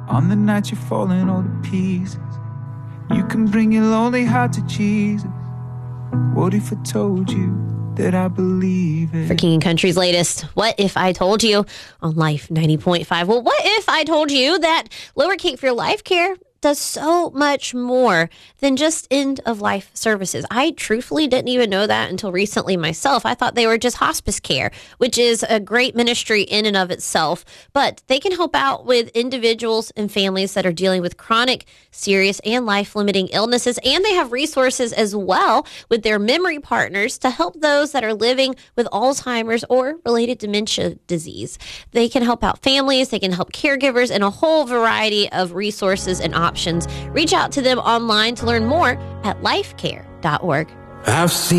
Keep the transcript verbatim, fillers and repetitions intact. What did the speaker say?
On the night you're falling all to pieces, you can bring your lonely heart to Jesus. What if I told you that I believe it? For King and Country's latest, What If I Told You on Life ninety point five. Well, what if I told you that Lower Cape Fear Life Care does so much more than just end-of-life services? I truthfully didn't even know that until recently myself. I thought they were just hospice care, which is a great ministry in and of itself. But they can help out with individuals and families that are dealing with chronic, serious, and life-limiting illnesses. And they have resources as well with their memory partners to help those that are living with Alzheimer's or related dementia disease. They can help out families, they can help caregivers, and a whole variety of resources and options. Reach out to them online to learn more at lifecare dot org. I've seen